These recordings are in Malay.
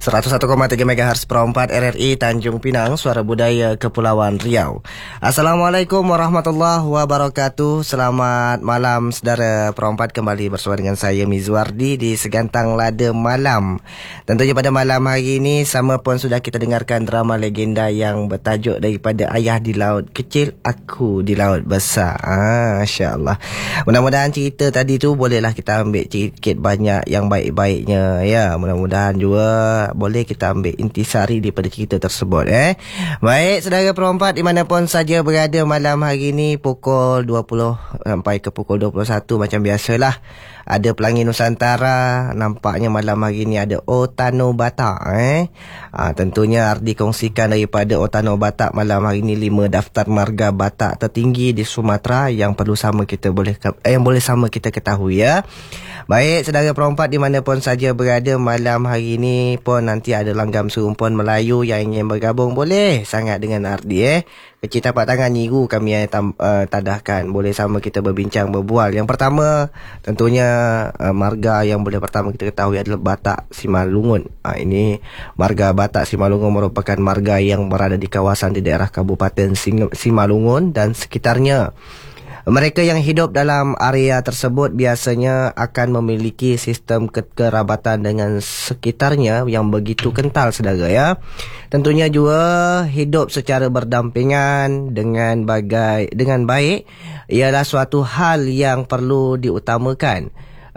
101,3 MHz Pro 4 RRI Tanjung Pinang, Suara Budaya Kepulauan Riau. Assalamualaikum warahmatullahi wabarakatuh. Selamat malam saudara Pro 4, kembali bersama dengan saya Mizwardi di Segantang Lada Malam. Tentunya pada malam hari ini sama pun sudah kita dengarkan drama legenda yang bertajuk Daripada Ayah di Laut Kecil, Aku di Laut Besar. Masya-Allah. Mudah-mudahan cerita tadi tu bolehlah kita ambil sedikit banyak yang baik-baiknya ya. Mudah-mudahan juga boleh kita ambil intisari daripada cerita tersebut. Baik, saudara perempat dimanapun saja berada malam hari ini pukul 20 sampai ke pukul 21 macam biasalah. Ada Pelangi Nusantara, nampaknya malam hari ini ada Otano Batak. Tentunya Ardi kongsikan daripada Otano Batak malam hari ini 5 daftar marga Batak tertinggi di Sumatera yang perlu sama kita boleh sama kita ketahui ya. Baik, saudara perempat dimanapun saja berada malam hari ini pun nanti ada langgam serumpun Melayu yang ingin bergabung, boleh sangat dengan Ardi kecil tapak tangan nyiru kami tadahkan, boleh sama kita berbincang berbual. Yang pertama tentunya marga yang boleh pertama kita ketahui adalah Batak Simalungun. Ini marga Batak Simalungun merupakan marga yang berada di kawasan di daerah Kabupaten Simalungun dan sekitarnya. Mereka yang hidup dalam area tersebut biasanya akan memiliki sistem kekerabatan dengan sekitarnya yang begitu kental, saudara ya. Tentunya juga hidup secara berdampingan dengan baik ialah suatu hal yang perlu diutamakan.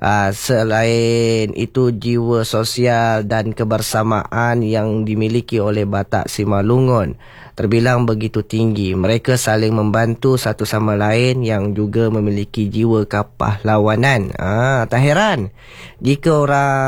Selain itu, jiwa sosial dan kebersamaan yang dimiliki oleh Batak Simalungun terbilang begitu tinggi. Mereka saling membantu satu sama lain yang juga memiliki jiwa kepahlawanan. Tak heran jika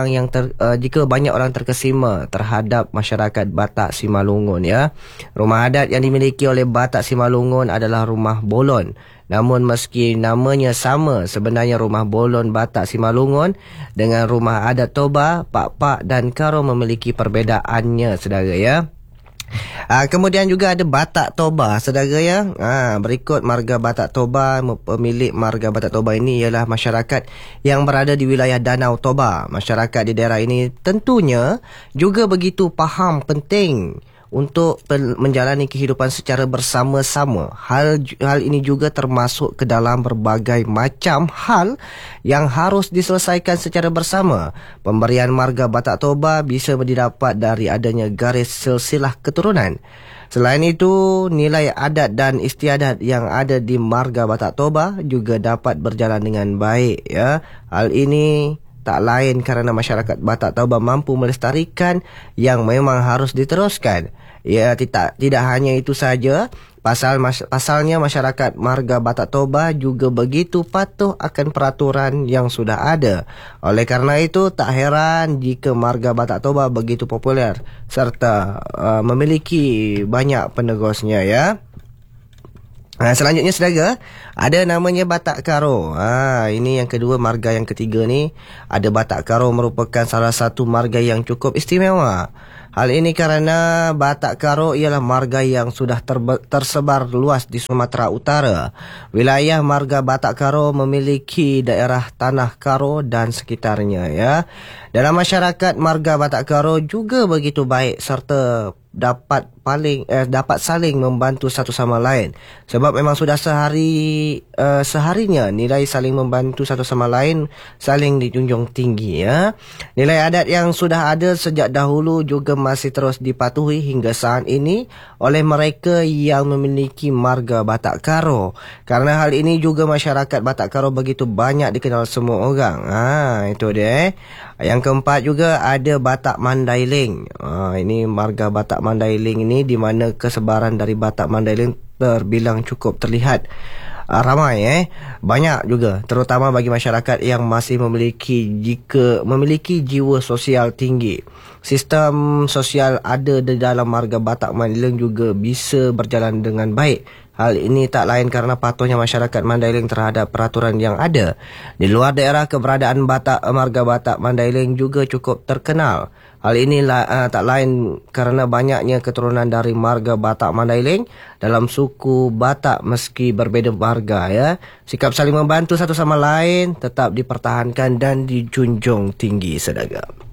banyak orang terkesima terhadap masyarakat Batak Simalungun ya. Rumah adat yang dimiliki oleh Batak Simalungun adalah Rumah Bolon. Namun meski namanya sama, sebenarnya Rumah Bolon Batak Simalungun dengan Rumah Adat Toba, Pak-Pak dan Karo memiliki perbedaannya, saudara ya. Kemudian juga ada Batak Toba, saudara ya. Berikut marga Batak Toba. Pemilik marga Batak Toba ini ialah masyarakat yang berada di wilayah Danau Toba. Masyarakat di daerah ini tentunya juga begitu faham penting untuk menjalani kehidupan secara bersama-sama. Hal ini juga termasuk ke dalam berbagai macam hal yang harus diselesaikan secara bersama. Pemberian marga Batak Toba bisa didapat dari adanya garis silsilah keturunan. Selain itu, nilai adat dan istiadat yang ada di marga Batak Toba juga dapat berjalan dengan baik ya. Hal ini tak lain kerana masyarakat Batak Toba mampu melestarikan yang memang harus diteruskan. Ya, tidak hanya itu saja, pasalnya masyarakat marga Batak Toba juga begitu patuh akan peraturan yang sudah ada. Oleh karena itu, tak heran jika marga Batak Toba begitu populer serta memiliki banyak penerusnya ya. Selanjutnya saudara, ada namanya Batak Karo. Ini yang kedua, marga yang ketiga ni. Ada Batak Karo merupakan salah satu marga yang cukup istimewa. Hal ini kerana Batak Karo ialah marga yang sudah tersebar luas di Sumatera Utara. Wilayah marga Batak Karo memiliki daerah Tanah Karo dan sekitarnya ya. Dalam masyarakat, marga Batak Karo juga begitu baik serta dapat saling membantu satu sama lain. Sebab memang sudah seharinya nilai saling membantu satu sama lain saling dijunjung tinggi ya. Nilai adat yang sudah ada sejak dahulu juga masih terus dipatuhi hingga saat ini oleh mereka yang memiliki marga Batak Karo. Karena hal ini juga masyarakat Batak Karo begitu banyak dikenal semua orang. Itu dia. Yang keempat juga ada Batak Mandailing. Ini marga Batak Mandailing ini di mana kesebaran dari Batak Mandailing terbilang cukup terlihat ramai banyak juga, terutama bagi masyarakat yang masih memiliki jiwa sosial tinggi. Sistem sosial ada di dalam marga Batak Mandailing juga bisa berjalan dengan baik. Hal ini tak lain kerana patuhnya masyarakat Mandailing terhadap peraturan yang ada. Di luar daerah, keberadaan marga Batak Mandailing juga cukup terkenal. Hal ini tak lain kerana banyaknya keturunan dari marga Batak Mandailing dalam suku Batak meski berbeza marga ya. Sikap saling membantu satu sama lain tetap dipertahankan dan dijunjung tinggi, saudara.